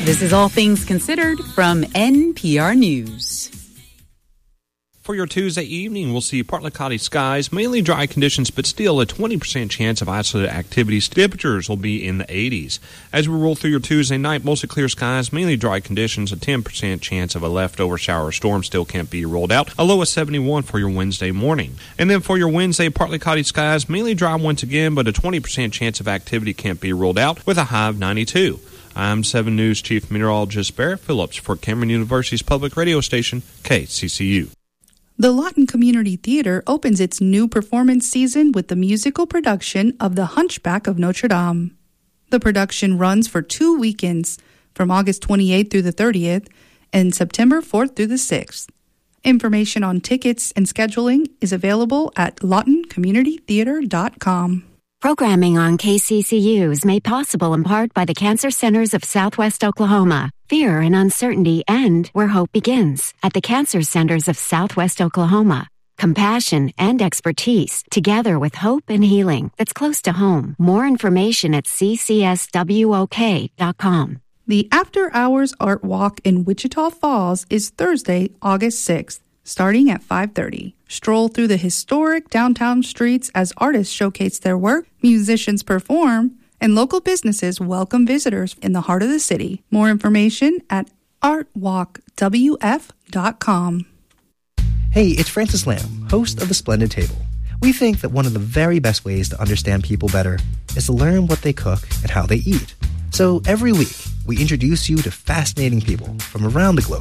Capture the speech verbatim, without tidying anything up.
This is All Things Considered from N P R News. For your Tuesday evening, we'll see partly cloudy skies, mainly dry conditions, but still a twenty percent chance of isolated activities. Temperatures will be in the eighties. As we roll through your Tuesday night, mostly clear skies, mainly dry conditions, a ten percent chance of a leftover shower or storm still can't be ruled out. A low of seventy-one for your Wednesday morning. And then for your Wednesday, partly cloudy skies, mainly dry once again, but a twenty percent chance of activity can't be ruled out with a high of ninety-two. I'm seven News Chief Meteorologist Barrett Phillips for Cameron University's public radio station, K C C U. The Lawton Community Theater opens its new performance season with the musical production of The Hunchback of Notre Dame. The production runs for two weekends, from August twenty-eighth through the thirtieth and September fourth through the sixth. Information on tickets and scheduling is available at lawton community theater dot com. Programming on K C C U is made possible in part by the Cancer Centers of Southwest Oklahoma. Fear and uncertainty end where hope begins at the Cancer Centers of Southwest Oklahoma. Compassion and expertise together with hope and healing that's close to home. More information at c c s w o k dot com. The After Hours Art Walk in Wichita Falls is Thursday, August sixth, starting at five thirty. Stroll through the historic downtown streets as artists showcase their work, musicians perform, and local businesses welcome visitors in the heart of the city. More information at art walk w f dot com. Hey, it's Francis Lamb, host of The Splendid Table. We think that one of the very best ways to understand people better is to learn what they cook and how they eat. So every week, we introduce you to fascinating people from around the globe